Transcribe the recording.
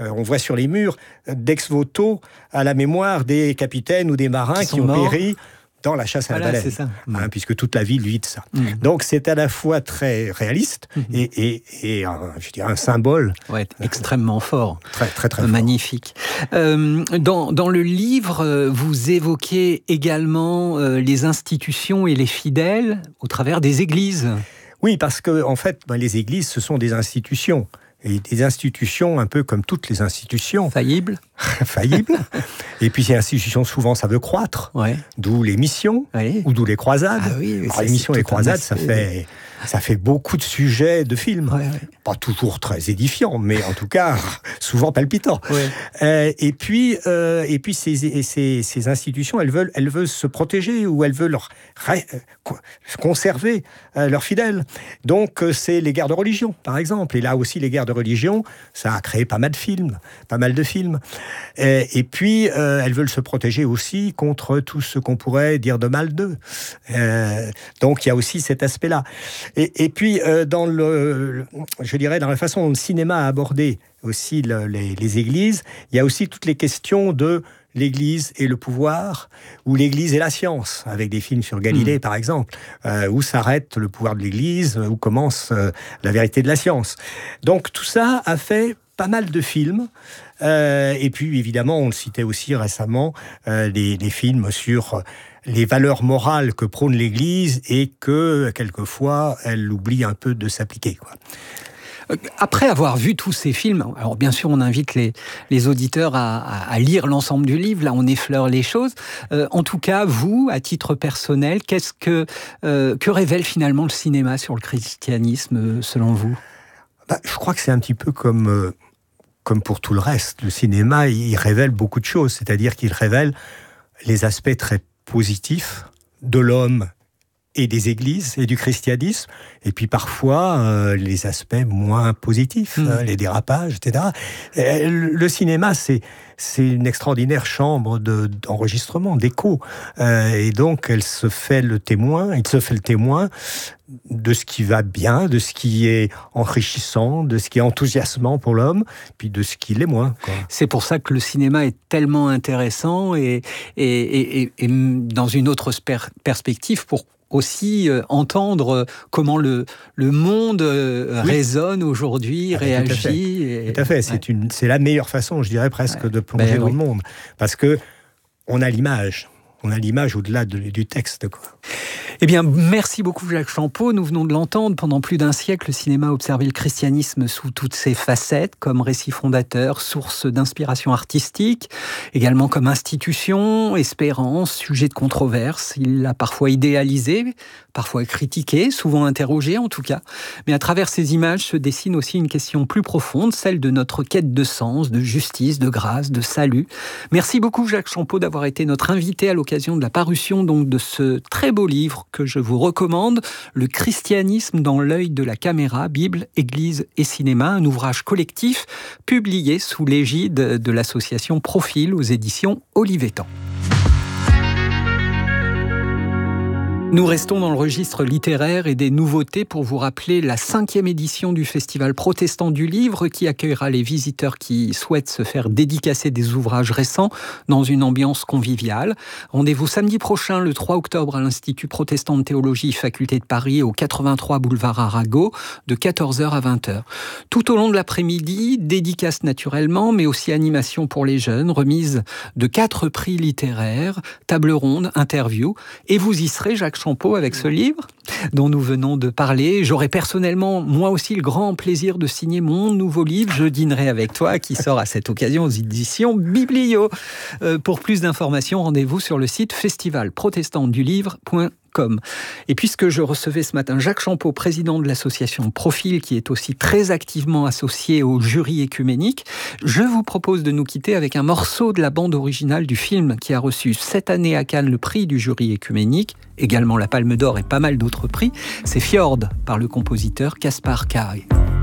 on voit sur les murs d'ex-voto à la mémoire des capitaines ou des marins qui ont péri dans la chasse à la baleine, puisque toute la ville vit de ça. Donc c'est à la fois très réaliste et je dirais un symbole extrêmement fort, très magnifique. Dans le livre, vous évoquez également les institutions et les fidèles au travers des églises. Oui, parce que en fait, les églises, ce sont des institutions. Et des institutions, un peu comme toutes les institutions. Faillibles. Et puis ces institutions, souvent, ça veut croître. D'où les missions, ou d'où les croisades. Alors, les missions et les croisades, ça fait beaucoup de sujets de films. Pas toujours très édifiants, mais en tout cas, souvent palpitants. Et puis ces institutions, elles veulent se protéger, ou elles veulent conserver leurs fidèles. Donc, c'est les guerres de religion, par exemple. Et là aussi, les guerres de religion, ça a créé pas mal de films. Et puis, elles veulent se protéger aussi contre tout ce qu'on pourrait dire de mal d'eux. Donc, il y a aussi cet aspect-là. Et puis, dans la façon dont le cinéma a abordé aussi les églises, il y a aussi toutes les questions de l'Église et le pouvoir, ou l'Église et la science, avec des films sur Galilée, par exemple, où s'arrête le pouvoir de l'Église, où commence la vérité de la science. Donc tout ça a fait pas mal de films, et puis évidemment, on le citait aussi récemment, des films sur les valeurs morales que prône l'Église et que, quelquefois, elle oublie un peu de s'appliquer, Après avoir vu tous ces films, alors bien sûr on invite les auditeurs à lire l'ensemble du livre, là on effleure les choses. En tout cas, vous, à titre personnel, que révèle finalement le cinéma sur le christianisme, selon vous ? Je crois que c'est un petit peu comme pour tout le reste. Le cinéma, il révèle beaucoup de choses, c'est-à-dire qu'il révèle les aspects très positifs de l'homme et des églises et du christianisme, et puis parfois les aspects moins positifs, les dérapages, etc. Le cinéma, c'est une extraordinaire chambre d'enregistrement, d'écho, et donc il se fait le témoin de ce qui va bien, de ce qui est enrichissant, de ce qui est enthousiasmant pour l'homme, puis de ce qui l'est moins. C'est pour ça que le cinéma est tellement intéressant et dans une autre perspective pour aussi entendre comment le monde résonne aujourd'hui, réagit. Tout à fait. C'est la meilleure façon, je dirais presque, de plonger dans le monde. Parce que on a l'image. On a l'image au-delà du texte, Eh bien, merci beaucoup Jacques Champeau. Nous venons de l'entendre, pendant plus d'un siècle, le cinéma a observé le christianisme sous toutes ses facettes, comme récit fondateur, source d'inspiration artistique, également comme institution, espérance, sujet de controverse. Il l'a parfois idéalisé, parfois critiqué, souvent interrogé en tout cas. Mais à travers ces images se dessine aussi une question plus profonde, celle de notre quête de sens, de justice, de grâce, de salut. Merci beaucoup Jacques Champeau d'avoir été notre invité à l'occasion de la parution donc de ce très beau livre que je vous recommande, Le christianisme dans l'œil de la caméra, Bible, Église et cinéma, un ouvrage collectif publié sous l'égide de l'association Profil aux éditions Olivetan. Nous restons dans le registre littéraire et des nouveautés pour vous rappeler la 5e édition du Festival Protestant du Livre qui accueillera les visiteurs qui souhaitent se faire dédicacer des ouvrages récents dans une ambiance conviviale. Rendez-vous samedi prochain, le 3 octobre, à l'Institut Protestant de Théologie, Faculté de Paris, au 83 boulevard Arago, de 14h à 20h. Tout au long de l'après-midi, dédicaces naturellement, mais aussi animation pour les jeunes, remise de 4 prix littéraires, table ronde, interview, et vous y serez, Jacques Champeau, avec ce livre dont nous venons de parler. J'aurai personnellement, moi aussi, le grand plaisir de signer mon nouveau livre, Je dînerai avec toi, qui sort à cette occasion aux éditions Biblio. Pour plus d'informations, rendez-vous sur le site festivalprotestantdulivre.com. Et puisque je recevais ce matin Jacques Champeau, président de l'association Profil, qui est aussi très activement associé au jury écuménique, je vous propose de nous quitter avec un morceau de la bande originale du film qui a reçu cette année à Cannes le prix du jury écuménique, également la Palme d'Or et pas mal d'autres prix. C'est Fjord par le compositeur Kaspar Kai.